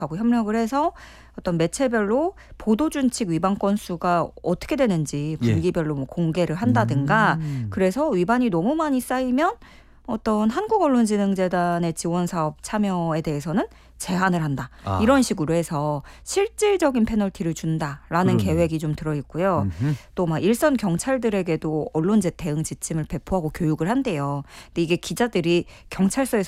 하고 협력을 해서 어떤 매체별로 보도준칙 위반 건수가 어떻게 되는지 예. 분기별로 뭐 공개를 한다든가 그래서 위반이 너무 많이 쌓이면 어떤 한국언론진흥재단의 지원사업 참여에 대해서는 제한을 한다. 아. 이런 식으로 해서 실질적인 페널티를 준다라는 계획이 좀 들어있고요. 또 막 일선 경찰들에게도 언론제 대응 지침을 배포하고 교육을 한대요. 근데 이게 기자들이 경찰서에서